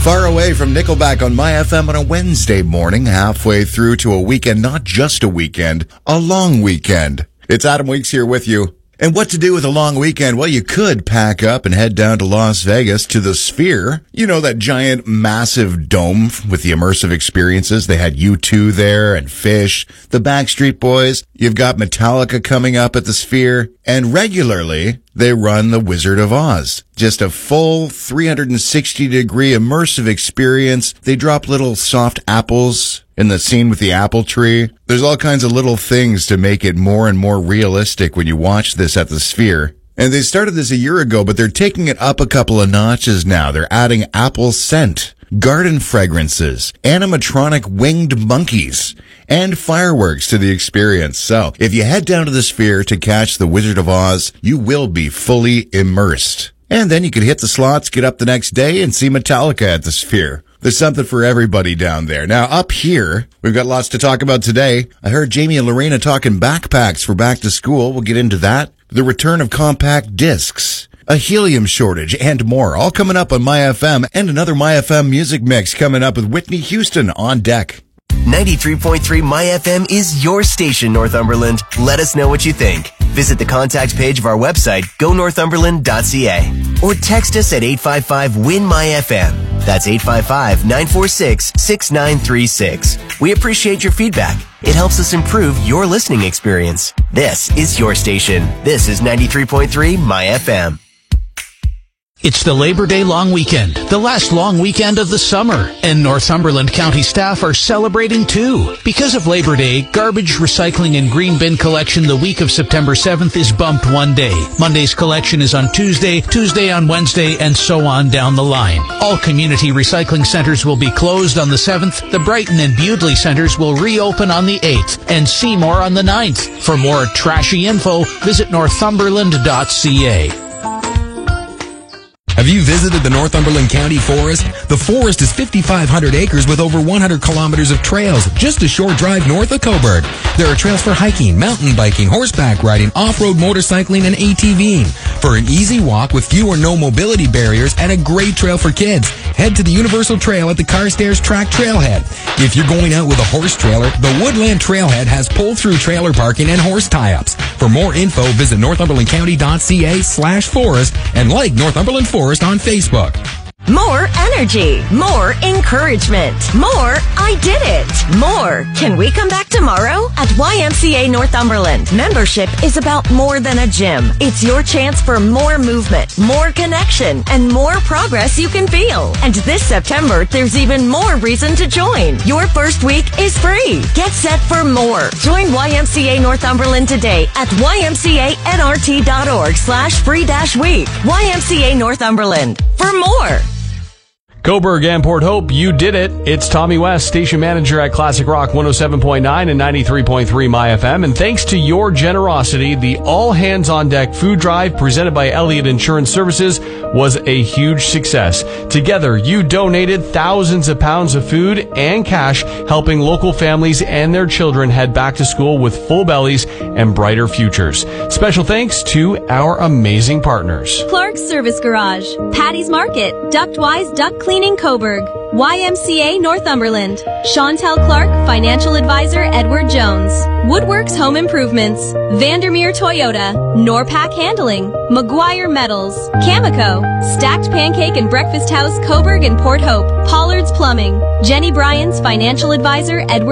Far Away from Nickelback on My FM on a Wednesday morning, halfway through to a weekend, not just a weekend, a long weekend. It's Adam Weeks here with you. And what to do with a long weekend? Well, you could pack up and head down to Las Vegas to the Sphere. You know, that giant, massive dome with the immersive experiences. They had U2 there and Fish, the Backstreet Boys. You've got Metallica coming up at the Sphere. And regularly, they run the Wizard of Oz. Just a full 360-degree immersive experience. They drop little soft apples in the scene with the apple tree. There's all kinds of little things to make it more and more realistic when you watch this at the Sphere. And they started this a year ago, but they're taking it up a couple of notches now. They're adding apple scent, garden fragrances, animatronic winged monkeys, and fireworks to the experience. So, if you head down to the Sphere to catch the Wizard of Oz, you will be fully immersed. And then you can hit the slots, get up the next day, and see Metallica at the Sphere. There's something for everybody down there. Now, up here, we've got lots to talk about today. I heard Jamie and Lorena talking backpacks for back to school. We'll get into that. The return of compact discs, a helium shortage, and more. All coming up on My FM, and another My FM music mix coming up with Whitney Houston on deck. 93.3 My FM is your station, Northumberland. Let us know what you think. Visit the contact page of our website, gonorthumberland.ca, or text us at 855-WIN-MY-FM. That's 855-946-6936. We appreciate your feedback. It helps us improve your listening experience. This is your station. This is 93.3 My FM. It's the Labor Day long weekend, the last long weekend of the summer, and Northumberland County staff are celebrating too. Because of Labor Day, garbage, recycling, and green bin collection the week of September 7th is bumped one day. Monday's collection is on Tuesday, Tuesday on Wednesday, and so on down the line. All community recycling centers will be closed on the 7th. The Brighton and Bewdley centers will reopen on the 8th, and Seymour on the 9th. For more trashy info, visit northumberland.ca. Have you visited the Northumberland County Forest? The forest is 5,500 acres with over 100 kilometers of trails, just a short drive north of Coburg. There are trails for hiking, mountain biking, horseback riding, off-road motorcycling, and ATVing. For an easy walk with few or no mobility barriers and a great trail for kids, head to the Universal Trail at the Carstairs Track Trailhead. If you're going out with a horse trailer, the Woodland Trailhead has pull-through trailer parking and horse tie-ups. For more info, visit northumberlandcounty.ca/forest and like Northumberland Forest on Facebook. More energy, more encouragement, more I did it, more can we come back tomorrow? At YMCA Northumberland, membership is about more than a gym. It's your chance for more movement, more connection, and more progress you can feel. And this September, there's even more reason to join. Your first week is free. Get set for more. Join YMCA Northumberland today at ymcanrt.org/free-week. YMCA Northumberland. For more. Coburg and Port Hope, you did it. It's Tommy West, station manager at Classic Rock 107.9 and 93.3 My FM. And thanks to your generosity, the All Hands on Deck food drive presented by Elliott Insurance Services was a huge success. Together, you donated thousands of pounds of food and cash, helping local families and their children head back to school with full bellies and brighter futures. Special thanks to our amazing partners. Clark's Service Garage, Patty's Market, Ductwise Duct Cleaning Coburg, YMCA Northumberland, Chantel Clark, Financial Advisor Edward Jones, Woodworks Home Improvements, Vandermeer Toyota, Norpac Handling, McGuire Metals, Cameco, Stacked Pancake and Breakfast House Coburg and Port Hope, Pollard's Plumbing, Jenny Bryan's Financial Advisor Edward